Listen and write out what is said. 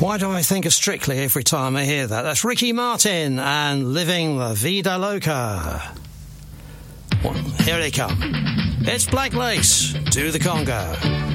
Why do I think of Strictly every time I hear that? That's Ricky Martin and Living La Vida Loca. Well, here they come. It's Black Lace, Do the Conga.